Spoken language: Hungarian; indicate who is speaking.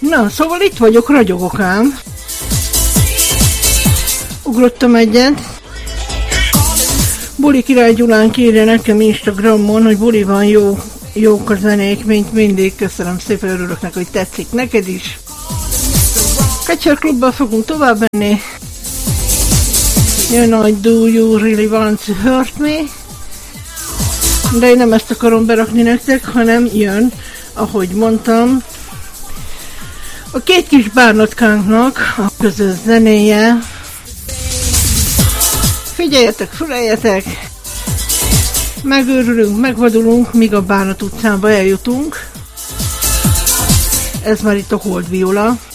Speaker 1: Na, szóval itt vagyok, ragyogok ám. Ugrottam egyet. Buli Király Gyulánk írja nekem Instagramon, hogy buliban jók a zenék, mint mindig. Köszönöm szépen, örülök neki, hogy tetszik neked is. Kacserklubban fogunk tovább menni. Jön a Do You Really Want to Hurt Me? De én nem ezt akarom berakni nektek, hanem jön, ahogy mondtam, a két kis bárnatkánknak a közös zenéje. Figyeljetek, füleljetek! Megőrülünk, megvadulunk, míg a Bánat utcába eljutunk. Ez már itt a Hold Viola.